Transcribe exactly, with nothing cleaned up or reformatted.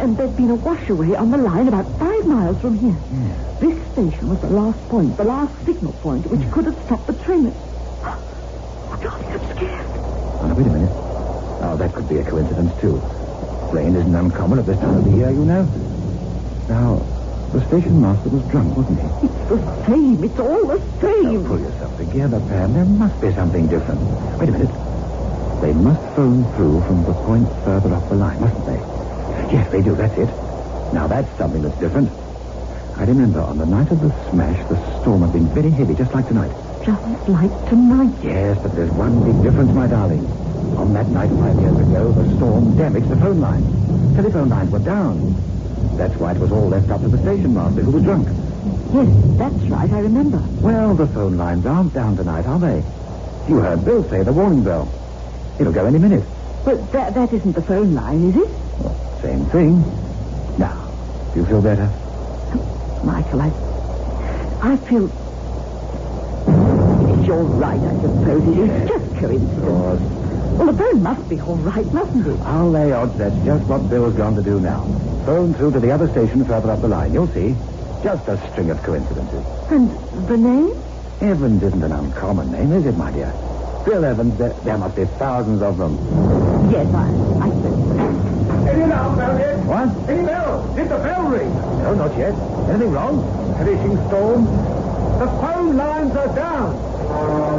And there'd been a washaway on the line about five miles from here. Yeah. This station was the last point, the last signal point, which could have stopped the train. Oh, darling, I'm scared. Oh, now, wait a minute. Oh, that could be a coincidence, too. Rain isn't uncommon at this time of the year, you know. Now, the station master was drunk, wasn't he? It's the same. It's all the same. Now, pull yourself together, Pam. There must be something different. Wait a minute. They must phone through from the point further up the line, mustn't they? Yes, they do. That's it. Now, that's something that's different. I remember on the night of the smash, the storm had been very heavy, just like tonight. Just like tonight. Yes, but there's one big difference, my darling. On that night five years ago, the storm damaged the phone lines. Telephone lines were down. That's why it was all left up to the station master, who was drunk. Yes, that's right. I remember. Well, the phone lines aren't down tonight, are they? You heard Bill say the warning bell. It'll go any minute. But that, that isn't the phone line, is it? Well, same thing. Now, do you feel better? Michael, I... I feel... You're right, I suppose. It is just coincidence. Of course. Well, the phone must be all right, mustn't it? I'll lay odds that's just what Bill's gone to do now. Phone through to the other station further up the line. You'll see. Just a string of coincidences. And the name? Evans isn't an uncommon name, is it, my dear? Bill Evans, there, there must be thousands of them. Yes, I... I suppose. Any alarm down here? What? Any bell? Did the bell ring? No, not yet. Anything wrong? Finishing storm. The phone lines are down.